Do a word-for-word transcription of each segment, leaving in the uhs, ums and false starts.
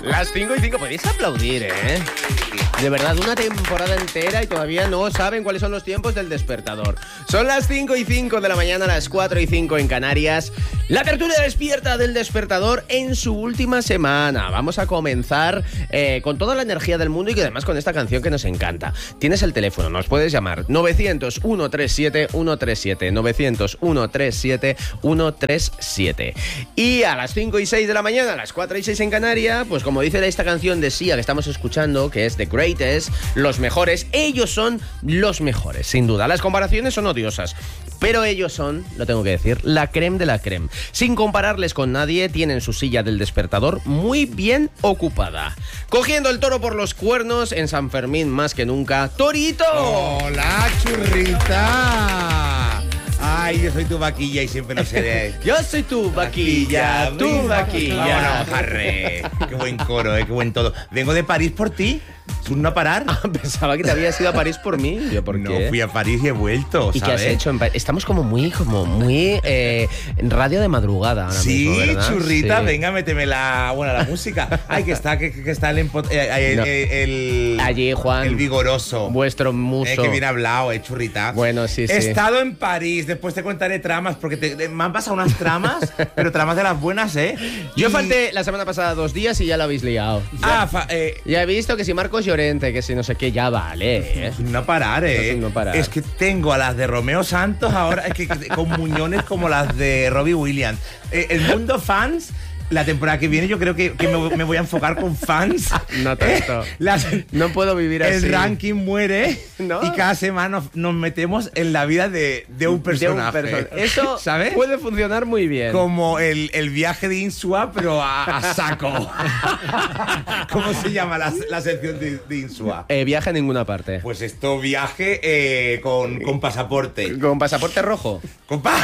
Las cinco y cinco, podéis aplaudir, ¿eh? De verdad, una temporada entera y todavía no saben cuáles son los tiempos del despertador. Son las cinco y cinco de la mañana, las cuatro y cinco en Canarias. La tertulia despierta del despertador en su última semana. Vamos a comenzar eh, con toda la energía del mundo y que además con esta canción que nos encanta. Tienes el teléfono, nos puedes llamar novecientos, ciento treinta y siete, ciento treinta y siete, novecientos, ciento treinta y siete, ciento treinta y siete. Y a las cinco y seis de la mañana, a las cuatro y seis en Canarias, pues como dice esta canción de Sia que estamos escuchando, que es The Greatest, los mejores, ellos son los mejores, sin duda. Las comparaciones son odiosas, pero ellos son, lo tengo que decir, la creme de la creme. Sin compararles con nadie, tienen su silla del despertador muy bien ocupada. Cogiendo el toro por los cuernos en San Fermín más que nunca, ¡Torito! ¡Hola, churrita! Ay, yo soy tu vaquilla y siempre lo seré. Yo soy tu vaquilla, tu vaquilla. Vámonos, jarre. Qué buen coro, eh, qué buen todo. Vengo de París por ti. ¿Es un no parar? Ah, pensaba que te habías ido a París por mí. ¿Yo por no, qué? fui a París y he vuelto, ¿Y ¿sabes? qué has hecho en París? Estamos como muy, como muy eh, en radio de madrugada ahora sí, mismo, ¿verdad? churrita, Sí. venga, méteme la, bueno, la música. Ay, que está, que, que está el, empo- eh, el, No. el, el- Allí, Juan. el vigoroso. Vuestro muso. Eh, que bien hablado, eh, churrita. Bueno, sí, sí. He estado en París, después te contaré tramas, porque te- me han pasado unas tramas, pero tramas de las buenas, ¿eh? Yo Y- falté la semana pasada dos días y ya lo habéis liado. Ah, fa- eh, Ya he visto que si Marcos Llorente, que si no sé qué, ya vale, ¿eh? no parar, eh. No parar. Es que tengo a las de Romeo Santos ahora, es que con muñones como las de Robbie Williams. Eh, el mundo fans, la temporada que viene yo creo que, que me, me voy a enfocar con fans. No tanto. Eh, las- No puedo vivir así. el ranking muere ¿No? y cada semana nos, nos metemos en la vida de, de un personaje. De un person- Eso ¿sabes? puede funcionar muy bien. Como el, el viaje de Insua, pero a, a saco. ¿Cómo se llama la, la sección de, de Insua? Eh, viaje a ninguna parte. Pues esto viaje eh, con, con pasaporte. ¿Con pasaporte rojo? Con pa-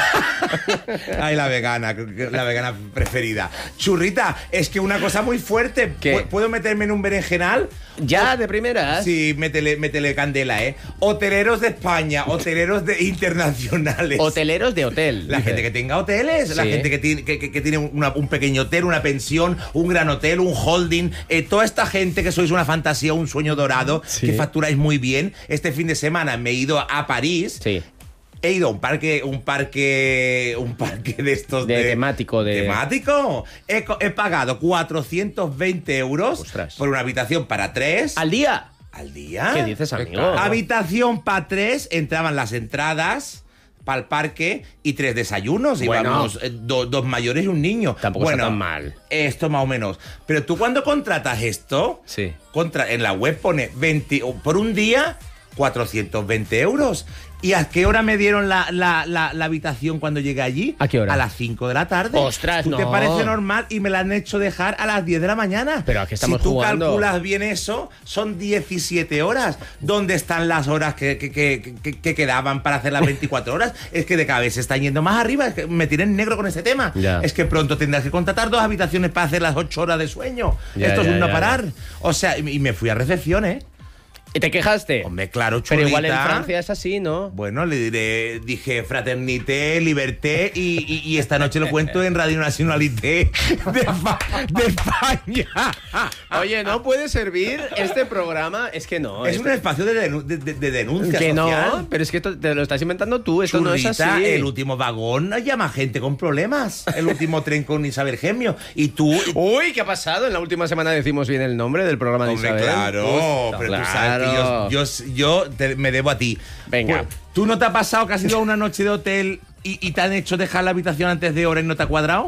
Ay, la vegana, la vegana preferida. Churrita, es que una cosa muy fuerte. ¿Qué? ¿Pu- ¿Puedo meterme en un berenjenal? ¿Ya, de primeras? Sí, métele, métele candela, ¿eh? Hoteleros de España, hoteleros de internacionales. Hoteleros de hotel. La dice. gente que tenga hoteles, la Sí. gente que tiene, que, que- que tiene una- un pequeño hotel, una pensión, un gran hotel, un holding, eh, toda esta gente que sois una fantasía, un sueño dorado, Sí. que facturáis muy bien. Este fin de semana me he ido a París. Sí. He ido a un parque, un parque, un parque de estos De de, temático, de- temático. He, co- he pagado cuatrocientos veinte euros Ostras. por una habitación para tres. ¿Al día? ¿Al día? ¿Qué dices, amigo? Claro. Habitación para tres, entraban las entradas para el parque y tres desayunos. Bueno. Íbamos eh, do- dos mayores y un niño. Tampoco bueno, está tan mal. Esto más o menos. Pero tú cuando contratas esto, Sí. contra, en la web pone veinte, o por un día cuatrocientos veinte euros. ¿Y a qué hora me dieron la, la, la, la habitación cuando llegué allí? ¿A qué hora? A las cinco de la tarde. ¡Ostras, ¿Tú no! te parece normal? Y me la han hecho dejar a las diez de la mañana. ¿Pero a qué estamos Si tú jugando? calculas bien eso, son diecisiete horas. ¿Dónde están las horas que, que, que, que- que quedaban para hacer las veinticuatro horas? Es que de cada vez se están yendo más arriba. Es que me tienen negro con ese tema. Ya. Es que pronto tendrás que contratar dos habitaciones para hacer las ocho horas de sueño. Ya, Esto ya, es un no ya, parar. ya. O sea, y y me fui a recepción, ¿eh? ¿Y te quejaste? Hombre, claro, churrita. Pero igual en Francia es así, ¿no? Bueno, le diré, dije fraternité, liberté y, y- y esta noche lo cuento en Radio Nacionalité de, Fa- de España. Oye, ¿no puede servir este programa? Es que no. Es este- un espacio de, denu- de- de- de denuncia Que social. no, pero es que esto te lo estás inventando tú, esto no es Churrita, así. el último vagón llama gente con problemas. El último tren con Isabel Gemio. Y tú... Uy, ¿qué ha pasado? En la última semana decimos bien el nombre del programa de Hombre, Isabel. claro, Justo, pero claro. tú sabes que yo, yo, yo te- me debo a ti. Venga. Pues, ¿tú no te ha pasado que has ido a una noche de hotel y, y te han hecho dejar la habitación antes de hora y no te ha cuadrado?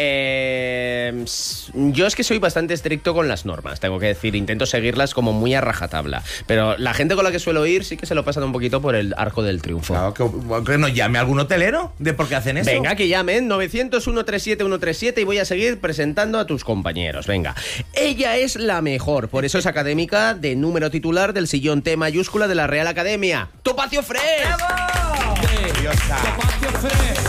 Eh, s- yo es que soy bastante estricto con las normas, tengo que decir, intento seguirlas como muy a rajatabla. Pero la gente con la que suelo ir sí que se lo pasan un poquito por el arco del triunfo. Claro, que, que nos llame algún hotelero de por qué hacen eso. Venga, que llamen novecientos, ciento treinta y siete, ciento treinta y siete y voy a seguir presentando a tus compañeros. Venga, ella es la mejor, por eso es académica de número titular del sillón T mayúscula de la Real Academia. ¡Topacio Fresh! Diosa. Topacio Fresh.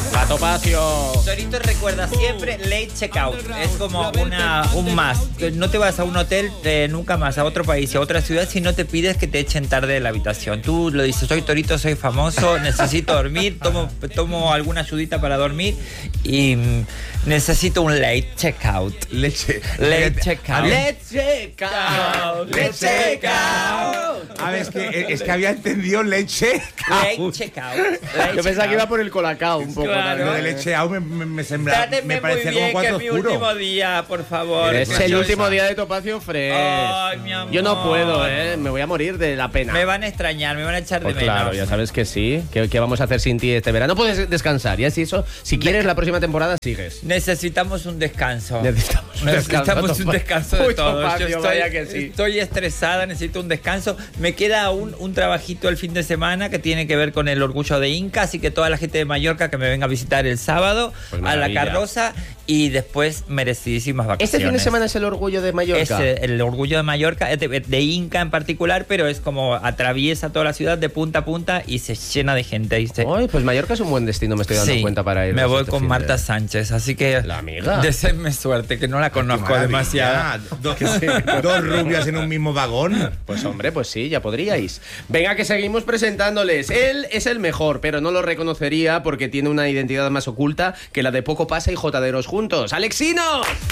La Topacio. Torito recuerda siempre late checkout. Es como una, un más. No te vas a un hotel eh, nunca más a otro país y a otra ciudad si no te pides que te echen tarde de la habitación. Tú lo dices, soy Torito, soy famoso, necesito dormir, tomo, tomo alguna ayudita para dormir y mm, necesito un late checkout. Leche. Late checkout. Let's check out. Let's check out. A ver, es que, es que había entendido leche. Late checkout. Late Yo pensaba checkout. que iba por el colacao un poco. Claro. Lo de leche out me, me, me, sembra, Tráteme me muy parecía bien, como cuarto que es mi oscuro. último día, por favor. Es el Preciosa. último día de Topacio Fresh. Ay, mi amor. Yo no puedo, ¿eh? Me voy a morir de la pena. Me van a extrañar, me van a echar Pues de menos. claro, ya sabes que sí. ¿Qué, qué vamos a hacer sin ti este verano? Puedes descansar, ya si eso, si quieres la próxima temporada sigues. Necesitamos un descanso. Necesitamos un Necesitamos descanso, un descanso de Uy, todos. Topacio, Yo estoy, vaya que sí. estoy estresada, necesito un descanso. Me queda un, un trabajito el fin de semana que tiene que ver con el orgullo de Inca, así que toda la gente de Mallorca que me venga a visitar el sábado Pues a la maravilla. carroza y después merecidísimas vacaciones. Este fin de semana es el orgullo de Mallorca. Es eh, el orgullo de Mallorca, de, de Inca en particular, pero es como atraviesa toda la ciudad de punta a punta y se llena de gente. Y se... Ay, pues Mallorca es un buen destino, me estoy dando Sí, cuenta para ir. me voy este con fin de- Marta Sánchez, así que La amiga. deseenme suerte, que no la conozco Maravilla. demasiado. Dos, dos rubias en un mismo vagón. Pues hombre, pues sí, ya podríais. Venga, que seguimos presentándoles. Él es el mejor, pero no lo reconocería porque tiene una identidad más oculta que la de Poco Pasa y Jotaderos juntos. ¡Alexinos!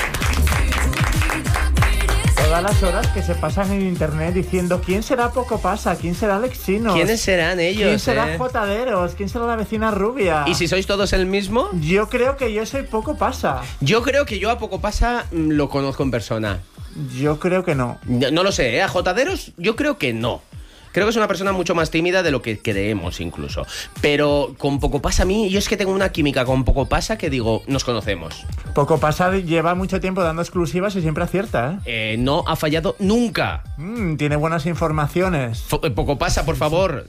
Todas las horas que se pasan en internet diciendo quién será Poco Pasa, quién será Alexinos, ¿Quiénes serán ellos? quién será eh? Jotaderos, quién será la vecina rubia. ¿Y si sois todos el mismo? Yo creo que yo soy Poco Pasa. Yo creo que yo a Poco Pasa mm, lo conozco en persona. Yo creo que no. No, no lo sé, ¿eh? A Jotaderos yo creo que no. Creo que es una persona mucho más tímida de lo que creemos incluso. Pero con Poco Pasa a mí, yo es que tengo una química con Poco Pasa que digo, nos conocemos. Poco Pasa lleva mucho tiempo dando exclusivas y siempre acierta, ¿eh? Eh, no ha fallado nunca. Mm, tiene buenas informaciones. Fo- eh, Poco Pasa, por favor.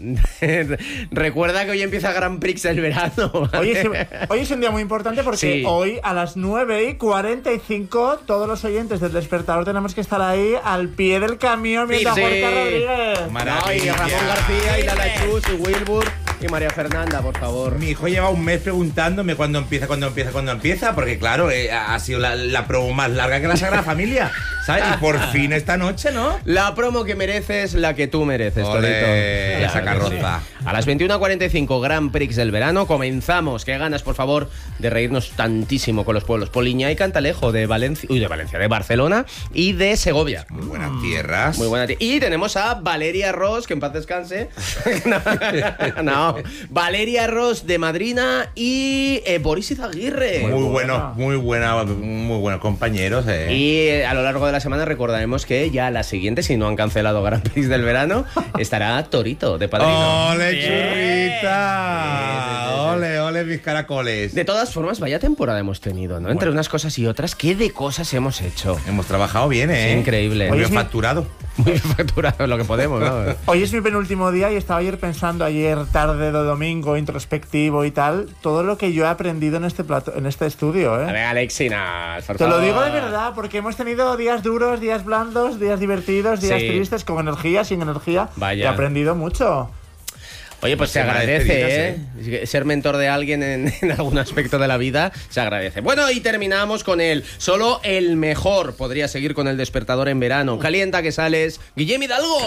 Recuerda que hoy empieza Grand Prix del verano. ¿vale? Hoy es, hoy es un día muy importante porque Sí. hoy a las nueve y cuarenta y cinco todos los oyentes del Despertador tenemos que estar ahí al pie del camión mientras Sí. Jorge Rodríguez. No, y Ramón García, y Lala Chus, y Wilbur, y María Fernanda, por favor. Mi hijo lleva un mes preguntándome cuándo empieza, cuándo empieza, cuándo empieza, porque claro, eh, ha sido la, la promo más larga que la Sagrada Familia, ¿sabes? Y por fin esta noche, ¿no? La promo que mereces, la que tú mereces, Ole, Torito. esa Claro que carroza. sí. A las veintiuna cuarenta y cinco, Grand Prix del verano, comenzamos. Qué ganas, por favor, de reírnos tantísimo con los pueblos Poliña y Cantalejo de Valencia, uy, de Valencia, de Barcelona y de Segovia. Muy buenas tierras. Muy buena. tía. Y tenemos a Valeria Ross, que en paz descanse. no, no. Valeria Ross de Madrina y eh, Boris Izaguirre. Muy buenos, muy buena, muy buenos compañeros. Eh. Y eh, a lo largo de la semana recordaremos que ya la siguiente, si no han cancelado Grand Prix del verano, estará Torito de padrino. ¡Ole, Bien. churrita! ¡Ole, ole, mis caracoles! De todas formas, vaya temporada hemos tenido, ¿no? Entre unas cosas y otras, ¿qué de cosas hemos hecho? Hemos trabajado bien, ¿eh? Es increíble. Muy Oye, bien sí. facturado. Muy bien facturado lo que podemos, ¿no? Hoy es mi penúltimo día y estaba ayer pensando, ayer tarde de domingo, introspectivo y tal, todo lo que yo he aprendido en este plato, en este estudio, A ¿eh? ver, Alexinas, por Te lo favor. digo de verdad, porque hemos tenido días duros, días blandos, días divertidos, días Sí. tristes, con energía, sin energía. Vaya. Y he aprendido mucho. Oye, pues se Semana de agradece, despedidas, ¿eh? Ser mentor de alguien en, en algún aspecto de la vida se agradece. Bueno, y terminamos con él. Solo el mejor podría seguir con el despertador en verano. Calienta que sales. Guillem Hidalgo.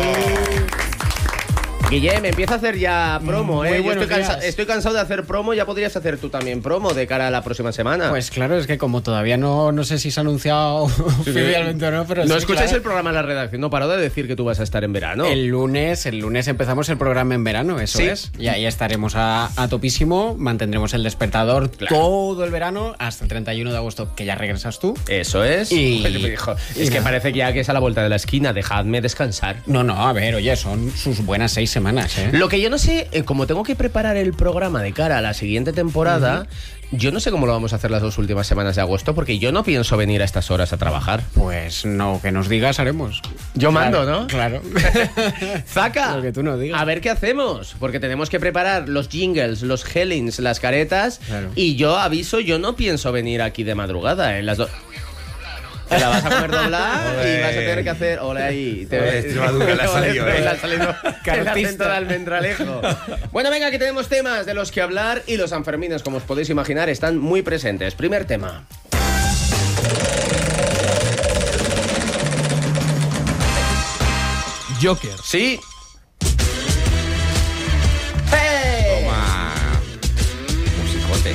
Guillem, empieza a hacer ya promo, Muy ¿eh? Yo buenos estoy, cansa- días. estoy cansado de hacer promo, ya podrías hacer tú también promo de cara a la próxima semana. Pues claro, es que como todavía no, no sé si se ha anunciado oficialmente o no, pero no sí, escucháis claro. el programa en la redacción, no paro de decir que tú vas a estar en verano. El lunes, el lunes empezamos el programa en verano, eso Sí. es. Y ahí estaremos a, a topísimo, mantendremos el despertador Claro. todo el verano hasta el treinta y uno de agosto, que ya regresas tú. Eso es. Y- Hijo, y es que nada. parece que ya que es a la vuelta de la esquina, dejadme descansar. No, no, a ver, oye, son sus buenas seis semanas, ¿eh? Lo que yo no sé, eh, como tengo que preparar el programa de cara a la siguiente temporada, yo no sé cómo lo vamos a hacer las dos últimas semanas de agosto, porque yo no pienso venir a estas horas a trabajar. Pues no, que nos digas, haremos. Yo mando, Claro, ¿no? Claro. Zaca, Lo que tú no digas. a ver qué hacemos, porque tenemos que preparar los jingles, los hellings, las caretas, Claro. y yo aviso, yo no pienso venir aquí de madrugada en las dos. Te la vas a comer doblada y vas a tener que hacer... Hola ahí. Te Ole, Extremadura, le ha salido, ¿eh? Le ha salido el acento de almendralejo. Bueno, venga, que tenemos temas de los que hablar y los Sanfermines, como os podéis imaginar, están muy presentes. Primer tema. Joker. Sí. ¡Hey! Toma. Musicote.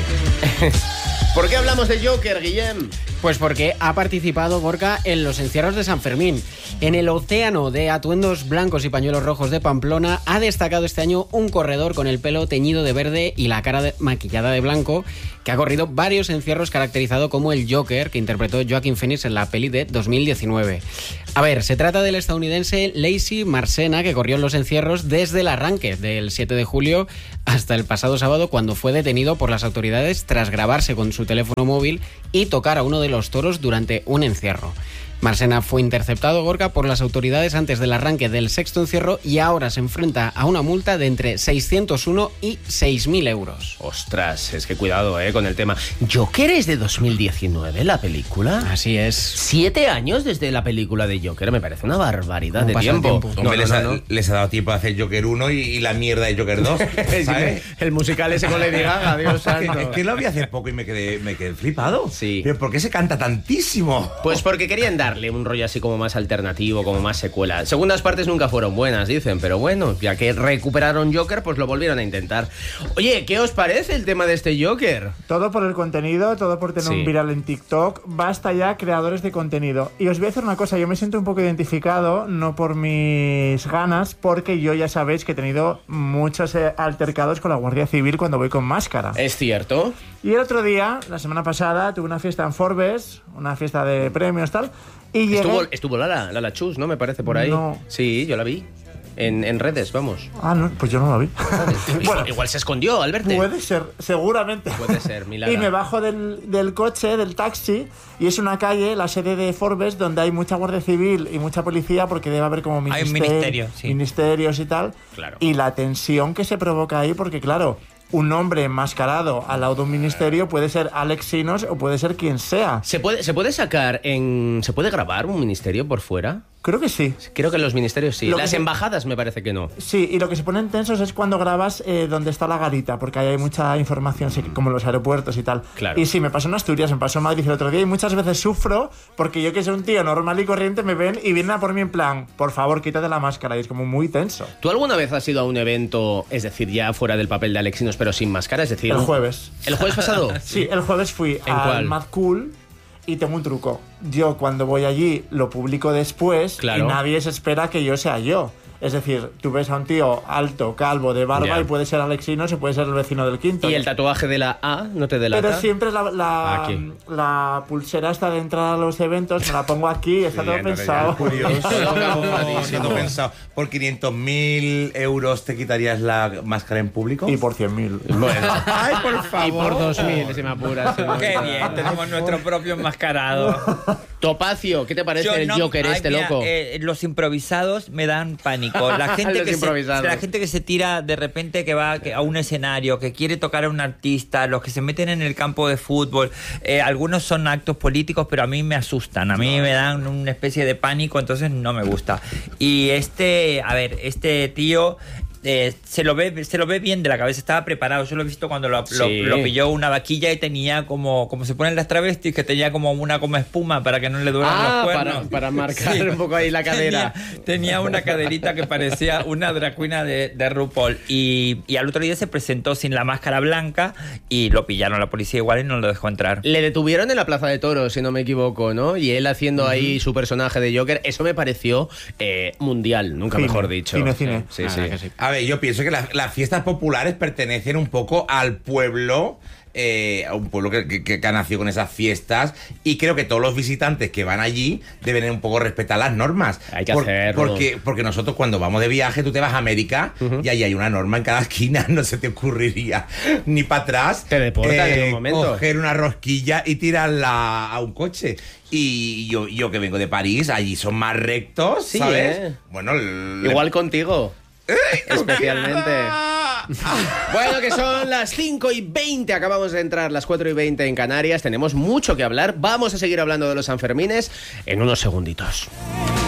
¿Por qué hablamos de Joker, Guillem? Pues porque ha participado Gorka en los encierros de San Fermín. En el océano de atuendos blancos y pañuelos rojos de Pamplona ha destacado este año un corredor con el pelo teñido de verde y la cara de- maquillada de blanco, que ha corrido varios encierros caracterizado como el Joker, que interpretó Joaquin Phoenix en la peli de dos mil diecinueve. A ver, se trata del estadounidense Lacey Marsena, que corrió en los encierros desde el arranque del siete de julio hasta el pasado sábado, cuando fue detenido por las autoridades tras grabarse con su teléfono móvil y tocar a uno de los toros durante un encierro. Marsena fue interceptado, Gorka, por las autoridades antes del arranque del sexto encierro y ahora se enfrenta a una multa de entre seiscientos uno y seis mil euros. Ostras, es que cuidado, eh, con el tema. ¿Joker es de dos mil diecinueve, la película? Así es. Siete años desde la película de Joker, me parece una barbaridad ¿Cómo de pasa el tiempo. tiempo? Hombre, No, les, no, ha, no, no. les ha dado tiempo a hacer Joker uno y, y la mierda de Joker dos, ¿sabes? El musical ese con Lady Gaga, Dios Es que, santo. es que lo vi hace poco y me quedé, me quedé flipado. Sí. ¿Pero por qué se canta tantísimo? Pues porque querían darle un rollo así como más alternativo, como más secuela. Segundas partes nunca fueron buenas, dicen, pero bueno, ya que recuperaron Joker, pues lo volvieron a intentar. Oye, ¿qué os parece el tema de este Joker? Todo por el contenido, todo por tener Sí. un viral en TikTok. Basta ya, creadores de contenido. Y os voy a decir una cosa, yo me siento un poco identificado, no por mis ganas, porque yo ya sabéis que he tenido muchos eh, altercados con la Guardia Civil cuando voy con máscara. ¿Es cierto? Y el otro día, la semana pasada, tuve una fiesta en Forbes, una fiesta de premios, tal, y llegué... Estuvo, estuvo Lala, Lala Chus, ¿no? Me parece por ahí. No. Sí, yo la vi. En, en redes, vamos. Ah, no, pues yo no lo vi. Igual, igual se escondió, Alberto. Puede ser, seguramente. Puede ser, mi Lara. Y me bajo del, del coche, del taxi, y es una calle, la sede de Forbes, donde hay mucha guardia civil y mucha policía, porque debe haber como Hay un ministeri- ministerio, sí. ministerios y tal. Claro. Y la tensión que se provoca ahí, porque claro, un hombre enmascarado al lado de un ministerio puede ser Alex Sinos o puede ser quien sea. ¿Se puede, ¿Se puede sacar en... ¿Se puede grabar un ministerio por fuera? Creo que sí. Creo que en los ministerios sí. Lo que Las se- embajadas me parece que no. Sí, y lo que se ponen tensos es cuando grabas eh, donde está la garita, porque ahí hay mucha información, sí, como en los aeropuertos y tal. Claro. Y sí, me pasó en Asturias, me pasó en Madrid el otro día, y muchas veces sufro porque yo, que soy un tío normal y corriente, me ven y vienen a por mí en plan, por favor, quítate la máscara, y es como muy tenso. ¿Tú alguna vez has ido a un evento, es decir, ya fuera del papel de Alexinos, pero sin máscara? Es decir, El un- jueves. ¿El jueves pasado? Sí, el jueves fui ¿En al cuál? Mad Cool. Y tengo un truco. Yo cuando voy allí lo publico después Claro. y nadie se espera que yo sea yo. Es decir, tú ves a un tío alto, calvo, de barba Ya. y puede ser Alexinos o puede ser el vecino del quinto. ¿Y el tatuaje de la A no te delata? Pero siempre la, la, Aquí. la pulsera esta de entrar a los eventos, me la pongo aquí, está todo pensado. Curioso. No, Siendo no. pensado. Por quinientos mil euros te quitarías la máscara en público. Y por cien mil. Bueno. Ay, por favor. Y por dos mil, si me apuras. Qué bien, tenemos nuestro propio enmascarado. Topacio, ¿qué te parece Yo el no- Joker ay, este, mira, loco? eh, los improvisados me dan pánico. La gente, Los que se, improvisados. la gente que se tira de repente, que va que- a un escenario, que quiere tocar a un artista, los que se meten en el campo de fútbol, eh, algunos son actos políticos, pero a mí me asustan, a mí me dan una especie de pánico, entonces no me gusta. Y este, a ver, este tío... eh, se lo ve se lo ve bien de la cabeza, estaba preparado. Yo lo he visto cuando lo, lo- Sí. lo pilló una vaquilla y tenía como como se ponen las travestis, que tenía como una como espuma para que no le duelan Ah, los para, cuernos. para marcar un poco ahí la cadera. Tenía, tenía una caderita que parecía una drag queen de, de RuPaul. Y, y al otro día se presentó sin la máscara blanca y lo pillaron la policía igual y no lo dejó entrar. Le detuvieron en la Plaza de Toros, si no me equivoco, ¿no? Y él haciendo ahí su personaje de Joker. Eso me pareció eh, mundial, nunca Cine, mejor dicho. cine, cine. Sí, La sí. verdad que sí. A ver, yo pienso que las, las fiestas populares pertenecen un poco al pueblo, eh, a un pueblo que, que- que ha nacido con esas fiestas, y creo que todos los visitantes que van allí deben un poco respetar las normas. Hay que hacerlo. Porque, porque nosotros cuando vamos de viaje, tú te vas a América y ahí hay una norma en cada esquina, no se te ocurriría ni para atrás. Te deportan en un momento. Coger una rosquilla y tirarla a un coche. Y yo, yo que vengo de París, allí son más rectos, Sí, ¿sabes? ¿eh? Bueno, el- Igual contigo. Especialmente. Bueno, que son las cinco y veinte, acabamos de entrar, las cuatro y veinte en Canarias. Tenemos mucho que hablar. Vamos a seguir hablando de los Sanfermines en unos segunditos.